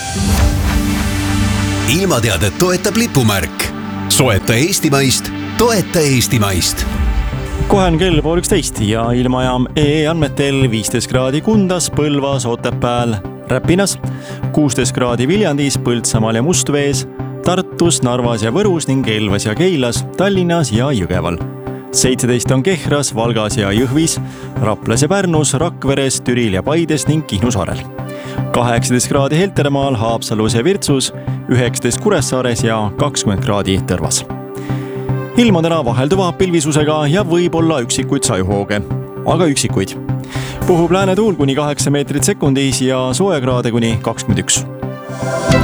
Ilmateadet toetab lipumärk. Soeta Eestimaist, toeta Eestimaist. Kohe on kell 11 ja ilmajaam EE andmetel 15 kraadi Kundas, Põlvas, Otepääl, Räpinas, 16 kraadi Viljandis, Põltsamaal ja Mustvees, Tartus, Narvas ja Võrus ning Elvas ja Keilas, Tallinnas ja Jõgeval. 17 on Kehras, Valgas ja Jõhvis, Raplas ja Pärnus, Rakveres, Türil ja Paides ning Kihnu saarel. 18 kraadi Heltermaal, Haapsalus ja Virtsus, 19 Kuressaares ja 20 kraadi Tõrvas. Ilm on täna vahelduva pilvisusega ja võib olla üksikuid sajuhooge, aga üksikuid. Puhub lääne tuul kuni 8 meetrit sekundis ja soojakraade kuni 21.